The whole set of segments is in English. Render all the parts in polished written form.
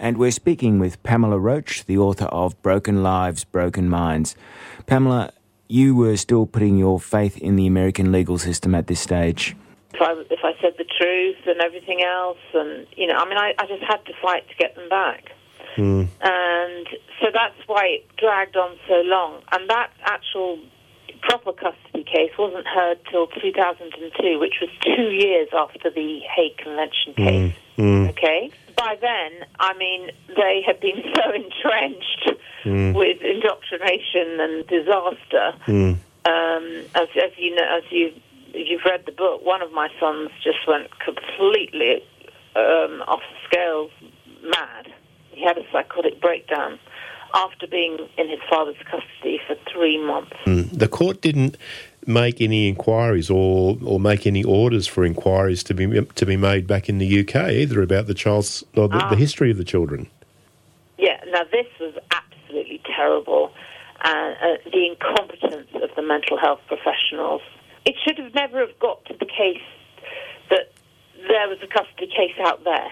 and we're speaking with Pamela Roach, the author of Broken Lives, Broken Minds. Pamela, you were still putting your faith in the American legal system at this stage. If I said the truth and everything else, and, I just had to fight to get them back. And so that's why it dragged on so long. And that actual proper custody case wasn't heard till 2002, which was 2 years after the Hague Convention case. Okay? By then, they had been so entrenched with indoctrination and disaster. As you know, you've read the book, one of my sons just went completely off the scales, mad. He had a psychotic breakdown after being in his father's custody for 3 months. The court didn't make any inquiries or make any orders for inquiries to be made back in the UK either about the child's or the history of the children. Yeah, now this was absolutely terrible. The incompetence of the mental health professionals. It should have never have got to the case that there was a custody case out there.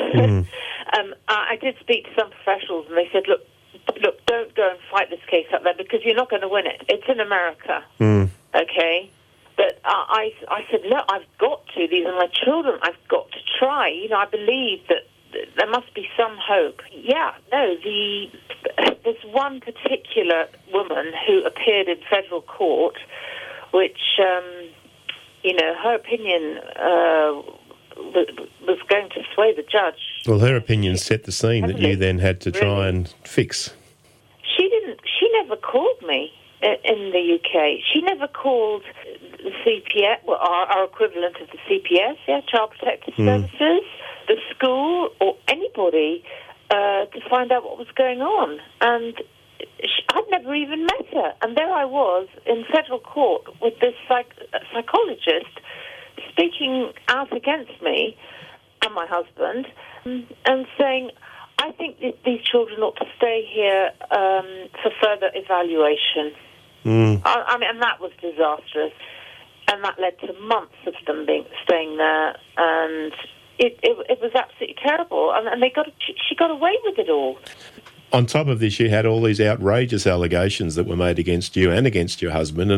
I did speak to some professionals and they said, look, don't go and fight this case out there because you're not going to win it. It's in America, okay? But I said, no, I've got to. These are my children. I've got to try. I believe that there must be some hope. Yeah, no, there's one particular woman who appeared in federal court, which, her opinion was going to sway the judge. Well, her opinion set the scene that you then had to try and fix. She never called me in the UK. She never called the CPS, our equivalent of the CPS, Child Protective Services, the school, or anybody to find out what was going on. And I'd never even met her. And there I was in federal court with this psychologist speaking out against me and my husband and saying, I think these children ought to stay here for further evaluation. And that was disastrous. And that led to months of them staying there. And it was absolutely terrible. And she got away with it all. On top of this, you had all these outrageous allegations that were made against you and against your husband.